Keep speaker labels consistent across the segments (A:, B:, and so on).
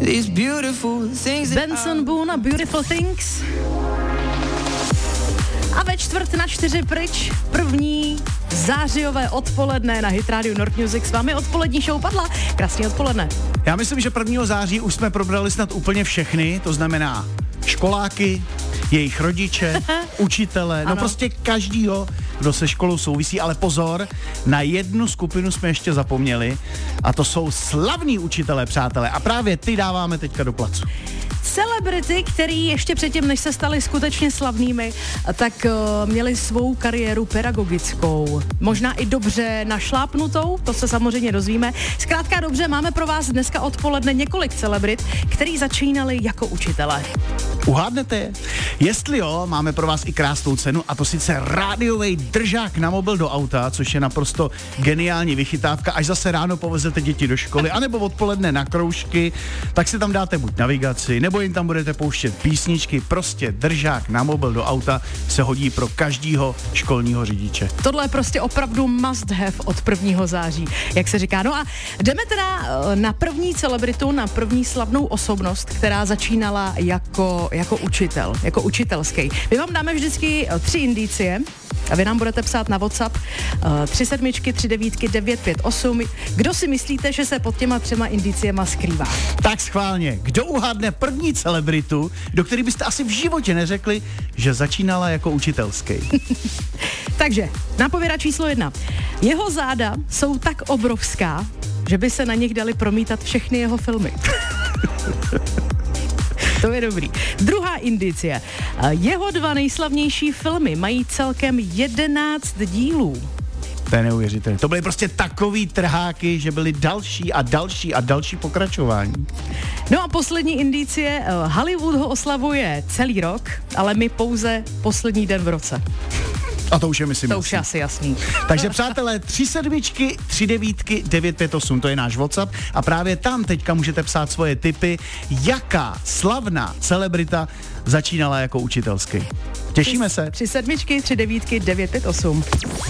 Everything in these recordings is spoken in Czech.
A: Benson Boone a Beautiful Things. A ve 3:45 pryč, první zářijové odpoledne na Hit Radio North Music. S vámi odpolední show Padla. Krásný odpoledne.
B: Já myslím, že 1. září už jsme probrali snad úplně všechny, to znamená školáky, jejich rodiče, učitele, no prostě každýho, kdo se školou souvisí, ale pozor, na jednu skupinu jsme ještě zapomněli a to jsou slavní učitelé, přátelé, a právě ty dáváme teďka do placu.
A: Celebrity, který ještě předtím, než se stali skutečně slavnými, tak měli svou kariéru pedagogickou. Možná i dobře našlápnutou, to se samozřejmě dozvíme. Zkrátka dobře, máme pro vás dneska odpoledne několik celebrit, který začínali jako učitelé.
B: Uhádnete je? Jestli jo, máme pro vás i krásnou cenu, a to sice rádiový držák na mobil do auta, což je naprosto geniální vychytávka, až zase ráno povezete děti do školy, anebo odpoledne na kroužky, tak si tam dáte buď navigaci, nebo jim tam budete pouštět písničky, prostě držák na mobil do auta se hodí pro každýho školního řidiče.
A: Tohle je prostě opravdu must have od 1. září, jak se říká. No a jdeme teda na první celebritu, na první slavnou osobnost, která začínala jako učitel, jako učitelský. My vám dáme vždycky 3 indicie a vy nám budete psát na WhatsApp 37 39 958. Kdo si myslíte, že se pod těma 3 indiciema skrývá?
B: Tak schválně, kdo uhádne první celebritu, do který byste asi v životě neřekli, že začínala jako učitelský?
A: Takže, nápověda číslo 1. Jeho záda jsou tak obrovská, že by se na nich dali promítat všechny jeho filmy. To je dobrý. Druhá indicie. Jeho 2 nejslavnější filmy mají celkem 11 dílů.
B: To je neuvěřitelné. To byly prostě takový trháky, že byly další a další a další pokračování.
A: No a poslední indicie. Hollywood ho oslavuje celý rok, ale my pouze poslední den v roce.
B: A to už je, myslím,
A: to už je asi jasný.
B: Takže přátelé, 37 39 958, to je náš WhatsApp a právě tam teďka můžete psát svoje tipy, jaká slavná celebrita začínala jako učitelský. Těšíme se.
A: 37 39 958.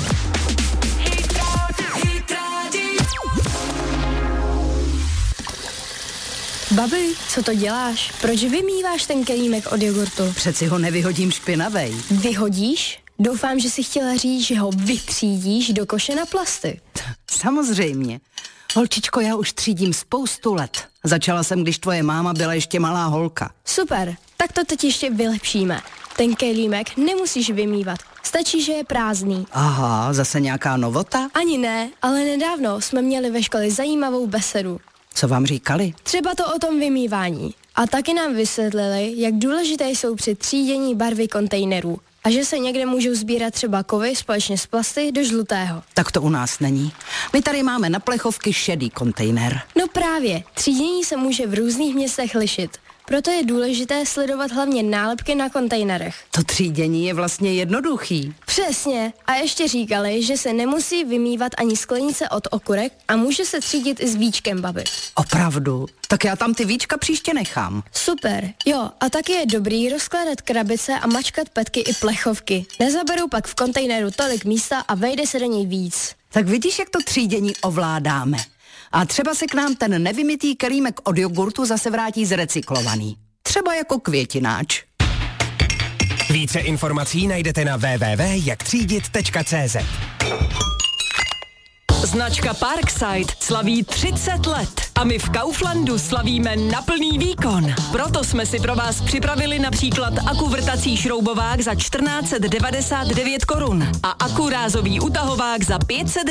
C: Babi, co to děláš? Proč vymýváš ten kelímek od jogurtu?
D: Přeci ho nevyhodím špinavej.
C: Vyhodíš? Doufám, že si chtěla říct, že ho vytřídíš do koše na plasty.
D: Samozřejmě. Holčičko, já už třídím spoustu let. Začala jsem, když tvoje máma byla ještě malá holka.
C: Super, tak to teď ještě vylepšíme. Ten kelímek nemusíš vymývat. Stačí, že je prázdný.
D: Aha, zase nějaká novota?
C: Ani ne, ale nedávno jsme měli ve škole zajímavou besedu.
D: Co vám říkali?
C: Třeba to o tom vymývání. A taky nám vysvětlili, jak důležité jsou při třídění barvy kontejnerů. A že se někde můžou sbírat třeba kovy společně s plasty do žlutého.
D: Tak to u nás není. My tady máme na plechovky šedý kontejner.
C: No právě, třídění se může v různých městech lišit. Proto je důležité sledovat hlavně nálepky na kontejnerech.
D: To třídění je vlastně jednoduchý.
C: Přesně. A ještě říkali, že se nemusí vymývat ani sklenice od okurek a může se třídit i s víčkem, babi.
D: Opravdu? Tak já tam ty víčka příště nechám.
C: Super. Jo, a taky je dobrý rozkládat krabice a mačkat petky i plechovky. Nezaberou pak v kontejneru tolik místa a vejde se do něj víc.
D: Tak vidíš, jak to třídění ovládáme. A třeba se k nám ten nevymytý kelímek od jogurtu zase vrátí zrecyklovaný. Třeba jako květináč.
E: Více informací najdete na www.jaktřídit.cz.
F: Značka Parkside slaví 30 let a my v Kauflandu slavíme na plný výkon. Proto jsme si pro vás připravili například akuvrtací šroubovák za 1499 korun a akurázový utahovák za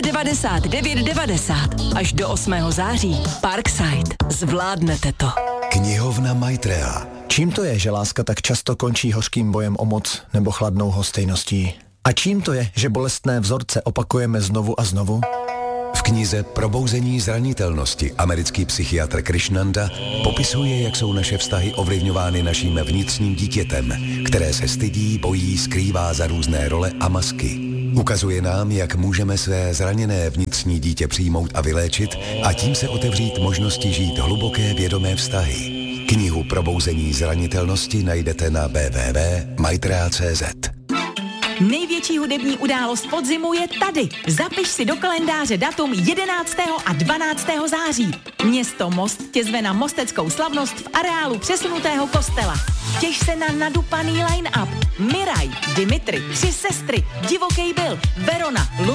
F: 599,90 až do 8. září. Parkside. Zvládnete to.
G: Knihovna Maitrea. Čím to je, že láska tak často končí hořkým bojem o moc nebo chladnou hostejností? A čím to je, že bolestné vzorce opakujeme znovu a znovu? V knize Probouzení zranitelnosti americký psychiatr Krishnanda popisuje, jak jsou naše vztahy ovlivňovány naším vnitřním dítětem, které se stydí, bojí, skrývá za různé role a masky. Ukazuje nám, jak můžeme své zraněné vnitřní dítě přijmout a vyléčit a tím se otevřít možnosti žít hluboké vědomé vztahy. Knihu Probouzení zranitelnosti najdete na www.maitrea.cz.
H: Největší hudební událost podzimu je tady. Zapiš si do kalendáře datum 11. a 12. září. Město Most tě zve na mosteckou slavnost v areálu přesunutého kostela. Těš se na nadupaný line-up. Miraj, Dimitri, 3 sestry, Divokej Bill, Verona,